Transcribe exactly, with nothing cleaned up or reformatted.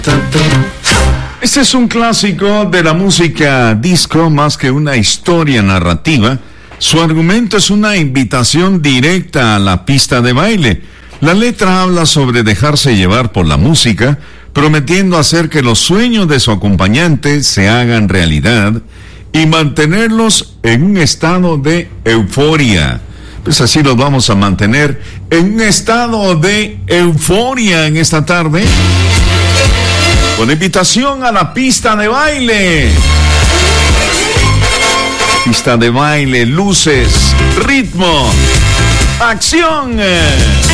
Este es un clásico de la música disco más que una historia narrativa. Su argumento es una invitación directa a la pista de baile. La letra habla sobre dejarse llevar por la música, prometiendo hacer que los sueños de su acompañante se hagan realidad y mantenerlos en un estado de euforia. Pues así los vamos a mantener en un estado de euforia en esta tarde, con invitación a la pista de baile. Pista de baile, luces, ritmo, acción.